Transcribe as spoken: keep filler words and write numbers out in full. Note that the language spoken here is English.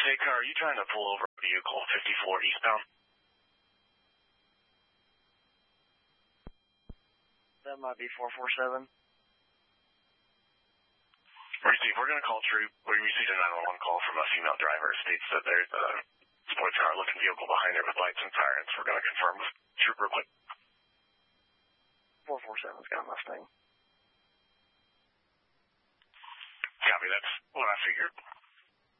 Hey, car, are you trying to pull over a vehicle fifty-four eastbound? That might be four four seven. Receive, we're going to call Troop. We received a nine one one call from a female driver. It states that there's a sports car looking vehicle behind her with lights and sirens. We're going to confirm with Troop real quick. four four seven's got a Mustang. Copy, that's what I figured.